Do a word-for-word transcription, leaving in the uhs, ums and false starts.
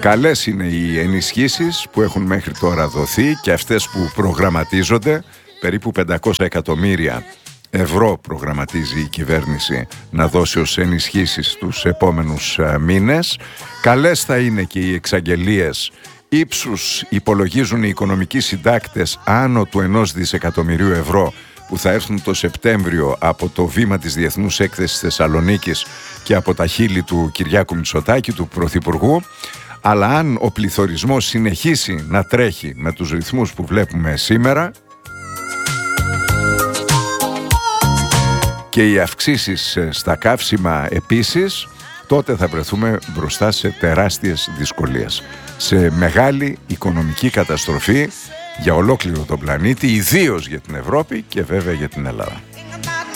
Καλές είναι οι ενισχύσεις που έχουν μέχρι τώρα δοθεί και αυτές που προγραμματίζονται. Περίπου πεντακόσια εκατομμύρια ευρώ προγραμματίζει η κυβέρνηση να δώσει ως ενισχύσεις τους επόμενους μήνες. Καλές θα είναι και οι εξαγγελίες ύψους, υπολογίζουν οι οικονομικοί συντάκτες, άνω του ενός δισεκατομμυρίου ευρώ που θα έρθουν το Σεπτέμβριο από το βήμα της Διεθνούς Έκθεσης Θεσσαλονίκης και από τα χείλη του Κυριάκου Μητσοτάκη, του Πρωθυπουργού. Αλλά αν ο πληθωρισμός συνεχίσει να τρέχει με τους ρυθμούς που βλέπουμε σήμερα και οι αυξήσεις στα καύσιμα επίσης, τότε θα βρεθούμε μπροστά σε τεράστιες δυσκολίες, σε μεγάλη οικονομική καταστροφή για ολόκληρο τον πλανήτη, ιδίως για την Ευρώπη και βέβαια για την Ελλάδα.